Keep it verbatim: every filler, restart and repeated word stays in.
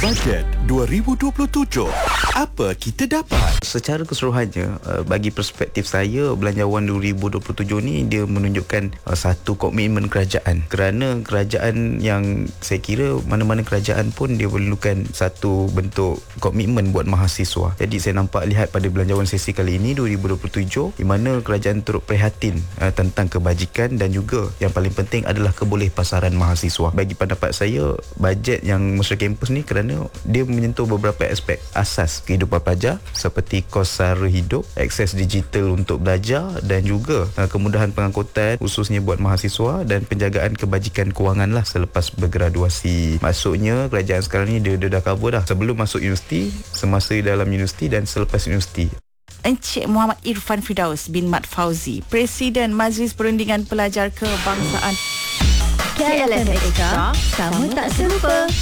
Bajet dua ribu dua puluh tujuh. Apa kita dapat? Secara keseluruhannya, bagi perspektif saya, Belanjawan dua ribu dua puluh tujuh ni dia menunjukkan satu komitmen kerajaan. Kerana kerajaan yang saya kira mana-mana kerajaan pun dia perlukan satu bentuk komitmen buat mahasiswa. Jadi saya nampak lihat pada Belanjawan sesi kali ini dua ribu dua puluh tujuh, di mana kerajaan turut prihatin tentang kebajikan dan juga yang paling penting adalah kebolehpasaran mahasiswa. Bagi pendapat saya, bajet yang Mesra Kampus ni kerana dia menyentuh beberapa aspek asas kehidupan pelajar seperti kos sara hidup, akses digital untuk belajar dan juga uh, kemudahan pengangkutan khususnya buat mahasiswa dan penjagaan kebajikan kewangan lah selepas bergraduasi. Maksudnya kerajaan sekarang ni dia, dia dah cover dah sebelum masuk universiti, semasa dalam universiti dan selepas universiti. Encik Muhammad Irfan Firdaus bin Mat Fauzi, Presiden Majlis Perundingan Pelajar Kebangsaan. K L F Extra, sama tak serupa.